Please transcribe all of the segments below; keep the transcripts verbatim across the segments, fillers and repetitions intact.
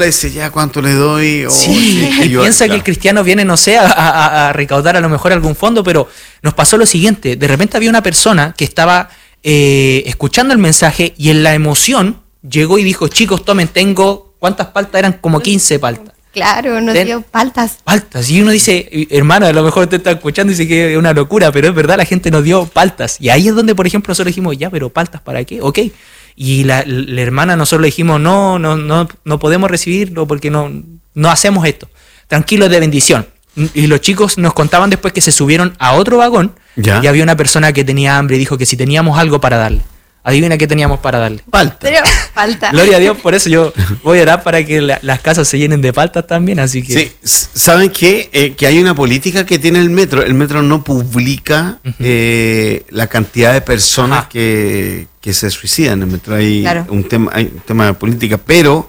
Ese ya cuánto le doy. Oh, sí, sí, y yo, piensa claro. que el cristiano viene, no sé, a, a, a recaudar a lo mejor algún fondo, pero nos pasó lo siguiente, de repente había una persona que estaba eh, escuchando el mensaje y en la emoción llegó y dijo, chicos, tomen, tengo, ¿cuántas paltas eran? Como quince paltas. Claro, nos Ten- dio paltas. Paltas, y uno dice, hermano, a lo mejor te está escuchando y dice que es una locura, pero es verdad, la gente nos dio paltas, y ahí es donde, por ejemplo, nosotros dijimos, ya, pero paltas, ¿para qué? Ok. Y la, la hermana, nosotros le dijimos, no, no, no, no podemos recibirlo porque no, no hacemos esto. Tranquilo, de bendición. Y los chicos nos contaban después que se subieron a otro vagón ¿Ya? y había una persona que tenía hambre y dijo que si teníamos algo para darle. Adivina qué teníamos para darle. Palta. Pero falta. Gloria a Dios, por eso yo voy a orar para que la- las casas se llenen de paltas también, así que... Sí, s- ¿saben qué? Eh, que hay una política que tiene el metro. El metro no publica Ujú. eh, la cantidad de personas Ajá. que, que se suicidan. En el metro hay, Claro. un, tema, hay un tema de política, pero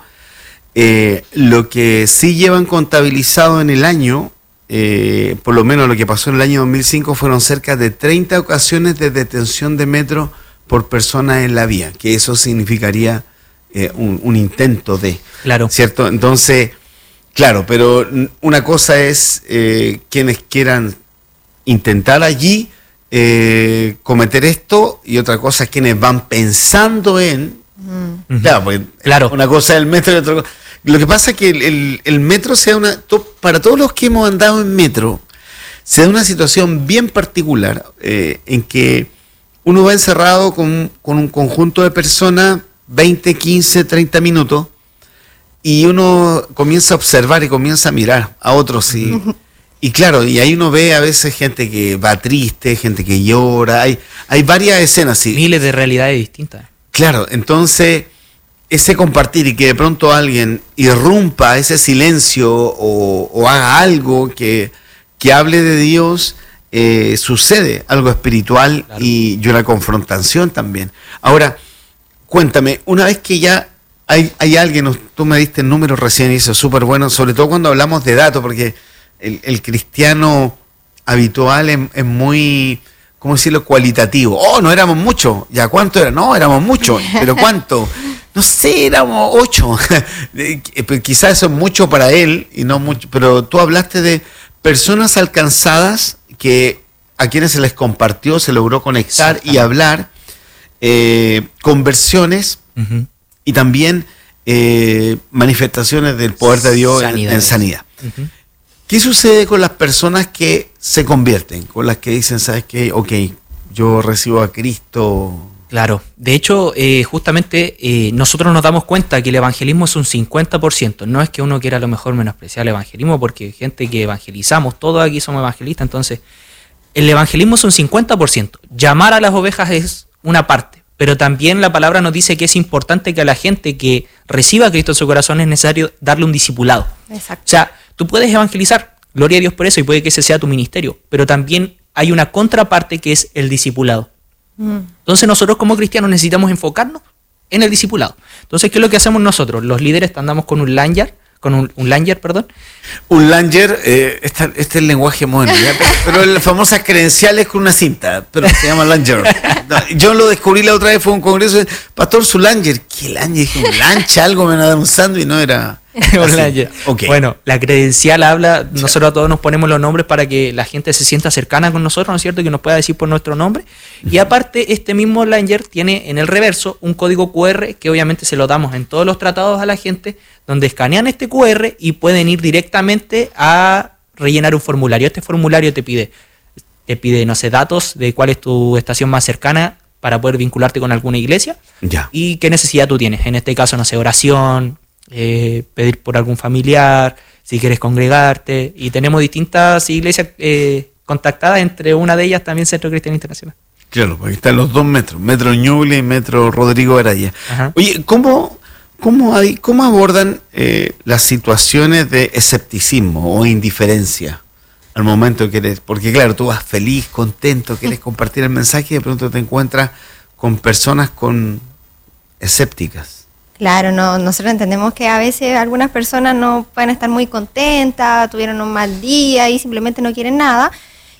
eh, lo que sí llevan contabilizado en el año, eh, por lo menos lo que pasó en el año dos mil cinco, fueron cerca de treinta ocasiones de detención de metro por persona en la vía, que eso significaría eh, un, un intento de... Claro. ¿Cierto? Entonces, claro, pero n- una cosa es eh, quienes quieran intentar allí eh, cometer esto y otra cosa es quienes van pensando en... Mm. Ujú. Claro, porque Claro. una cosa es el metro y otra cosa... Lo que pasa es que el, el- el metro sea una... to- para todos los que hemos andado en metro, se da una situación bien particular eh, en que uno va encerrado con, con un conjunto de personas veinte, quince, treinta minutos y uno comienza a observar y comienza a mirar a otros y, y claro, y ahí uno ve a veces gente que va triste, gente que llora, hay, hay varias escenas así. Miles de realidades distintas. Claro, entonces ese compartir y que de pronto alguien irrumpa ese silencio o, o haga algo que, que hable de Dios, eh, sucede algo espiritual. Claro. Y, y una confrontación también. Ahora, cuéntame, una vez que ya hay, hay alguien, nos- tú me diste el número recién y eso es súper bueno, sobre todo cuando hablamos de datos, porque el, el cristiano habitual es, es muy, ¿cómo decirlo?, cualitativo. Oh, no éramos muchos. ¿Ya cuánto era? No, éramos muchos. ¿Pero cuánto? No sé, éramos ocho. Eh, pues quizás eso es mucho para él y no mucho, pero tú hablaste de personas alcanzadas que a quienes se les compartió, se logró conectar y hablar, eh, conversiones Ujú. y también eh, manifestaciones del poder de Dios en, en Sanidades. sanidad. Ujú. ¿Qué sucede con las personas que se convierten? Con las que dicen, ¿sabes qué? Ok, yo recibo a Cristo. Claro, de hecho, eh, justamente eh, nosotros nos damos cuenta que el evangelismo es un cincuenta por ciento. No es que uno quiera a lo mejor menospreciar el evangelismo, porque gente que evangelizamos, todos aquí somos evangelistas, entonces el evangelismo es un cincuenta por ciento. Llamar a las ovejas es una parte, pero también la palabra nos dice que es importante que a la gente que reciba a Cristo en su corazón es necesario darle un discipulado. Exacto. O sea, tú puedes evangelizar, gloria a Dios por eso, y puede que ese sea tu ministerio, pero también hay una contraparte que es el discipulado. Mm. Entonces nosotros como cristianos necesitamos enfocarnos en el discipulado. Entonces, ¿qué es lo que hacemos nosotros? Los líderes andamos con un lanyard, con un, un lanyard, perdón. Un Langer, eh, esta- este es el lenguaje moderno, ¿ya? pero, pero las famosas credenciales con una cinta, pero se llama Langer. No, yo lo descubrí la otra vez, fue a un congreso, de, Pastor, su Langer. ¿Qué Langer? Dije, un lancha, algo me van a dar un sándwich, no era... Un así. lanyard. Ok. Bueno, la credencial habla, nosotros a todos nos ponemos los nombres para que la gente se sienta cercana con nosotros, ¿no es cierto? Que nos pueda decir por nuestro nombre. Y aparte, este mismo lanyard tiene en el reverso un código cu erre que obviamente se lo damos en todos los tratados a la gente, donde escanean este cu erre y pueden ir directamente a rellenar un formulario. Este formulario te pide, te pide, no sé, datos de cuál es tu estación más cercana para poder vincularte con alguna iglesia Ya. y qué necesidad tú tienes. En este caso, no sé, oración, eh, pedir por algún familiar, si quieres congregarte. Y tenemos distintas iglesias eh, contactadas, entre una de ellas también Centro Cristiano Internacional. Claro, porque están los dos metros, Metro Ñuble y Metro Rodrigo Araya. Ajá. Oye, ¿cómo, cómo, hay, cómo abordan eh, las situaciones de escepticismo o indiferencia al momento que eres? Porque claro, tú vas feliz, contento, quieres compartir el mensaje y de pronto te encuentras con personas con escépticas. Claro, no, nosotros entendemos que a veces algunas personas no pueden estar muy contentas, tuvieron un mal día y simplemente no quieren nada.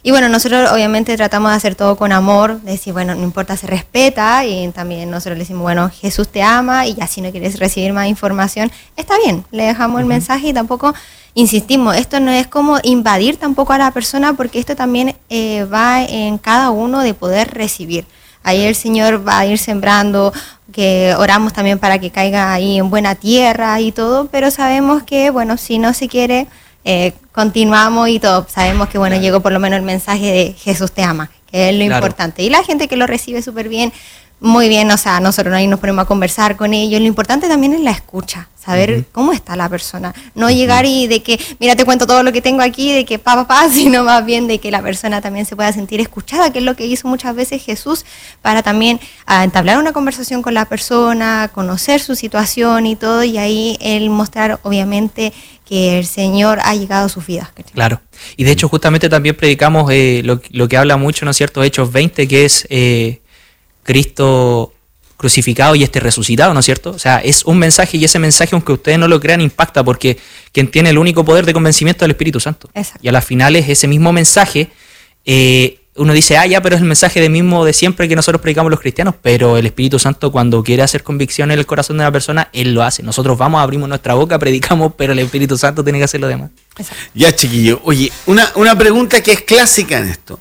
Y bueno, nosotros obviamente tratamos de hacer todo con amor, de decir, bueno, no importa, se respeta, y también nosotros le decimos, bueno, Jesús te ama, y ya si no quieres recibir más información, está bien, le dejamos el mensaje y tampoco insistimos. Esto no es como invadir tampoco a la persona, porque esto también eh, va en cada uno de poder recibir. Ahí el Señor va a ir sembrando, que oramos también para que caiga ahí en buena tierra y todo, pero sabemos que, bueno, si no se quiere, eh, continuamos y todo. Sabemos que, bueno, llegó por lo menos el mensaje de Jesús te ama, que es lo claro. importante. Y la gente que lo recibe súper bien, muy bien, o sea, nosotros ahí nos ponemos a conversar con ellos. Lo importante también es la escucha, saber uh-huh. cómo está la persona. No uh-huh. llegar y de que, mira, te cuento todo lo que tengo aquí, de que pa, pa, pa, sino más bien de que la persona también se pueda sentir escuchada, que es lo que hizo muchas veces Jesús, para también uh, entablar una conversación con la persona, conocer su situación y todo, y ahí él mostrar, obviamente, que el Señor ha llegado a sus vidas. Claro. Y de hecho, justamente también predicamos eh, lo, lo que habla mucho, ¿no es cierto?, Hechos veinte, que es... Eh, Cristo crucificado y este resucitado, ¿no es cierto? O sea, es un mensaje, y ese mensaje, aunque ustedes no lo crean, impacta, porque quien tiene el único poder de convencimiento es el Espíritu Santo. Exacto. Y a las finales ese mismo mensaje, eh, uno dice, ah, ya, pero es el mensaje de mismo de siempre que nosotros predicamos los cristianos, pero el Espíritu Santo, cuando quiere hacer convicción en el corazón de una persona, Él lo hace. Nosotros vamos, abrimos nuestra boca, predicamos, pero el Espíritu Santo tiene que hacer lo demás. Exacto. Ya, chiquillo, oye, una, una pregunta que es clásica en esto.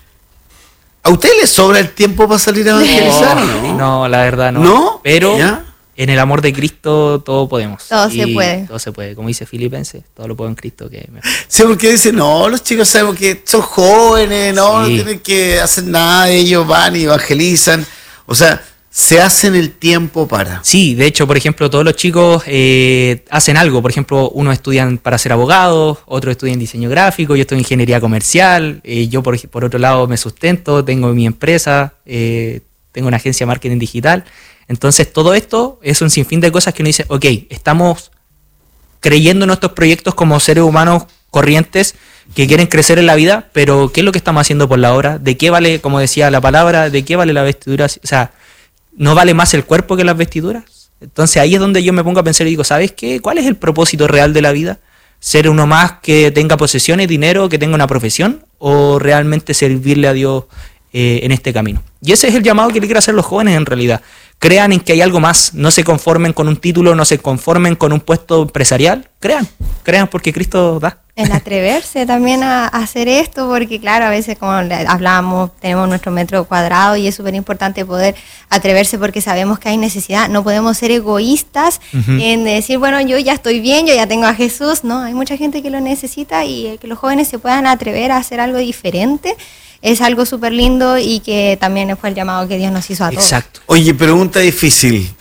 ¿A usted le sobra el tiempo para salir a evangelizar o no? No, la verdad no. ¿No? Pero ¿Ya? En el amor de Cristo todo podemos. Todo se puede. Todo se puede. Como dice Filipenses, todo lo puedo en Cristo. Que me... Sí, porque dicen, no, los chicos sabemos que son jóvenes, no, sí. no tienen que hacer nada, ellos van y evangelizan. O sea, se hacen el tiempo para... Sí, de hecho, por ejemplo, todos los chicos eh, hacen algo. Por ejemplo, unos estudian para ser abogados, otros estudian diseño gráfico, yo estudio ingeniería comercial, eh, yo por, por otro lado me sustento, tengo mi empresa, eh, tengo una agencia de marketing digital. Entonces, todo esto es un sinfín de cosas que uno dice, ok, estamos creyendo en nuestros proyectos como seres humanos corrientes que quieren crecer en la vida, pero ¿qué es lo que estamos haciendo por la obra? ¿De qué vale, como decía la palabra, de qué vale la vestidura? O sea, ¿no vale más el cuerpo que las vestiduras? Entonces ahí es donde yo me pongo a pensar y digo, ¿sabes qué? ¿Cuál es el propósito real de la vida? ¿Ser uno más que tenga posesiones, dinero, que tenga una profesión? ¿O realmente servirle a Dios eh, en este camino? Y ese es el llamado que le quiero hacer a los jóvenes en realidad. Crean en que hay algo más, no se conformen con un título, no se conformen con un puesto empresarial, crean, crean porque Cristo da. El atreverse también a, a hacer esto, porque claro, a veces como hablamos, tenemos nuestro metro cuadrado y es súper importante poder atreverse porque sabemos que hay necesidad, no podemos ser egoístas uh-huh. en decir, bueno, yo ya estoy bien, yo ya tengo a Jesús, no, hay mucha gente que lo necesita y que los jóvenes se puedan atrever a hacer algo diferente. Es algo súper lindo y que también fue el llamado que Dios nos hizo a todos. Exacto. Oye, pregunta difícil,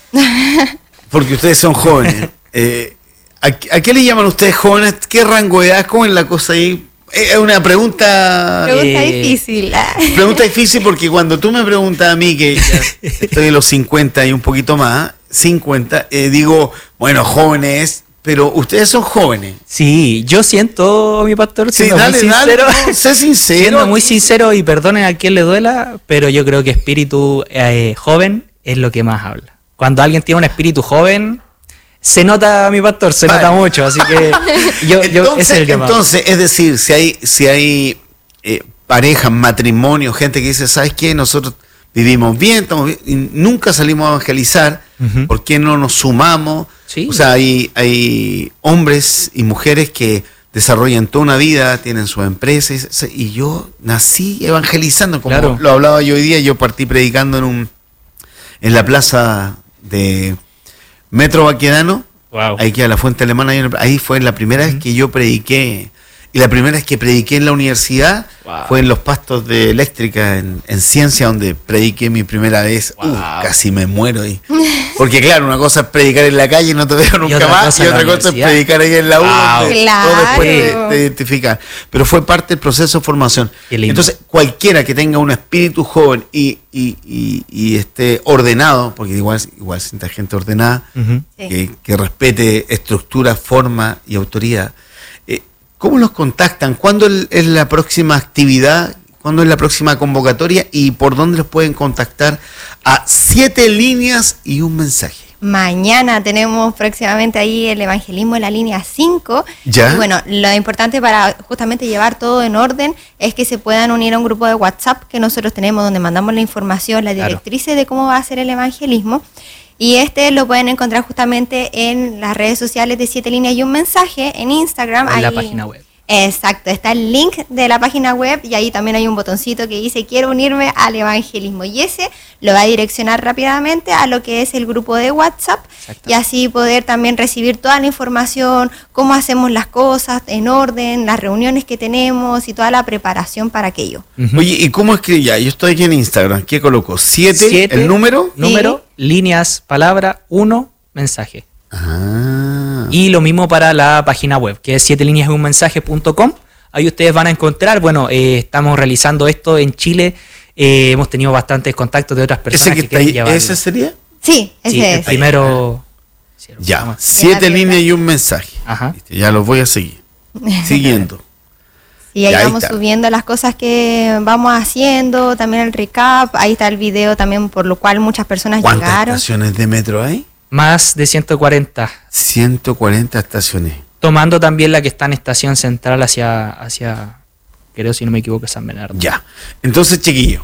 porque ustedes son jóvenes. Eh, ¿a, ¿A qué le llaman ustedes jóvenes? ¿Qué rango de edad? ¿Cómo es la cosa ahí? Es una pregunta... Pregunta eh, difícil. Pregunta difícil porque cuando tú me preguntas a mí, que ya estoy en los cincuenta y un poquito más, cincuenta, eh, digo, bueno, jóvenes... Pero ustedes son jóvenes. Sí, yo siento, mi pastor, siendo sí, dale, muy sincero, dale, no, sé sincero. Siendo muy sincero y perdonen a quien le duela, pero yo creo que espíritu eh, joven es lo que más habla. Cuando alguien tiene un espíritu joven, se nota, mi pastor, se vale. nota mucho, así que yo, entonces, yo ese es el llamado. Entonces, es decir, si hay, si hay eh, parejas, matrimonios, gente que dice, ¿sabes qué? Nosotros vivimos bien, estamos bien y nunca salimos a evangelizar, uh-huh. ¿por qué no nos sumamos? Sí. O sea, hay, hay hombres y mujeres que desarrollan toda una vida, tienen sus empresas, y yo nací evangelizando, como claro. lo hablaba yo hoy día, yo partí predicando en un en la plaza de Metro Baquedano, wow. ahí queda la Fuente Alemana, ahí fue la primera uh-huh. vez que yo prediqué, y la primera vez que prediqué en la universidad wow. fue en los pastos de eléctrica en, en ciencia, donde prediqué mi primera vez. Wow. Uh, casi me muero ahí. Porque claro, una cosa es predicar en la calle y no te veo nunca y más, y otra cosa es predicar ahí en la U, wow. claro. después te, te identificar. Pero fue parte del proceso de formación. Entonces, cualquiera que tenga un espíritu joven y, y, y, y esté ordenado, porque igual, igual sienta gente ordenada, uh-huh. que, sí. que respete estructura, forma y autoridad. ¿Cómo los contactan? ¿Cuándo es la próxima actividad? ¿Cuándo es la próxima convocatoria? ¿Y por dónde los pueden contactar? A siete líneas y un mensaje. Mañana tenemos próximamente ahí el evangelismo en la línea cinco. ¿Ya? Y bueno, lo importante para justamente llevar todo en orden es que se puedan unir a un grupo de WhatsApp que nosotros tenemos donde mandamos la información, las directrices claro. de cómo va a ser el evangelismo. Y este lo pueden encontrar justamente en las redes sociales de Siete Líneas y un Mensaje, en Instagram. En ahí, la página web. Exacto, está el link de la página web y ahí también hay un botoncito que dice quiero unirme al evangelismo y ese lo va a direccionar rápidamente a lo que es el grupo de WhatsApp y así poder también recibir toda la información, cómo hacemos las cosas en orden, las reuniones que tenemos y toda la preparación para aquello. Uh-huh. Oye, ¿y cómo escribí? Ya, yo estoy aquí en Instagram, ¿qué coloco? ¿Siete? Siete ¿El número? Número, sí. Líneas, palabra, uno, mensaje. Ah. Y lo mismo para la página web, que es siete líneas y un mensaje punto com. Ahí ustedes van a encontrar, bueno, eh, estamos realizando esto en Chile, eh, hemos tenido bastantes contactos de otras personas ¿Ese que, que quieren llevarlo. ¿Ese sería? Sí, ese sí, es. El primero... Ya, siete líneas y un mensaje. Ajá. Ya los voy a seguir. Siguiendo. Y ahí, ahí vamos está. subiendo las cosas que vamos haciendo, también el recap, ahí está el video también por lo cual muchas personas ¿Cuántas llegaron. ¿Cuántas estaciones de metro hay? Más de ciento cuarenta. ciento cuarenta estaciones. Tomando también la que está en Estación Central hacia, hacia creo si no me equivoco, San Bernardo. Ya, entonces chiquillos,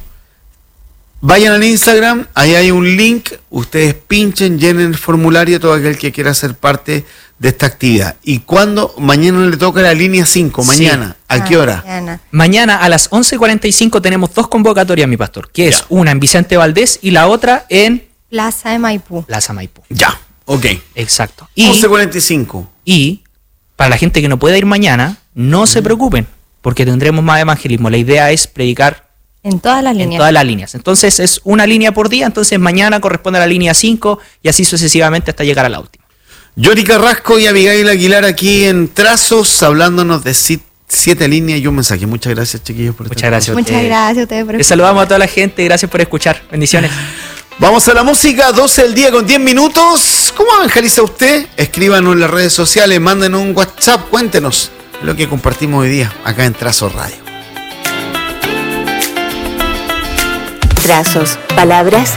vayan al Instagram, ahí hay un link, ustedes pinchen, llenen el formulario, todo aquel que quiera ser parte de esta actividad. ¿Y cuándo? Mañana le toca la línea cinco, mañana. Sí. ¿A qué hora? Mañana. Mañana a las once cuarenta y cinco tenemos dos convocatorias, mi pastor, que es ya. una en Vicente Valdés y la otra en... Plaza de Maipú. Plaza Maipú. Ya, ok. Exacto. Y, once cuarenta y cinco. Y para la gente que no pueda ir mañana, no uh-huh. se preocupen, porque tendremos más evangelismo. La idea es predicar en todas las líneas. En todas las líneas. Entonces es una línea por día, entonces mañana corresponde a la línea cinco y así sucesivamente hasta llegar a la última. Yori Carrasco y Abigail Aguilar aquí en Trazos, hablándonos de siete líneas y un mensaje. Muchas gracias, chiquillos, por Muchas estar gracias. Muchas ustedes. gracias a ustedes por Les saludamos a toda la gente, gracias por escuchar. Bendiciones. Vamos a la música, doce del día con diez minutos. ¿Cómo evangeliza usted? Escríbanos en las redes sociales, mándenos un WhatsApp, cuéntenos lo que compartimos hoy día acá en Trazos Radio. Trazos, palabras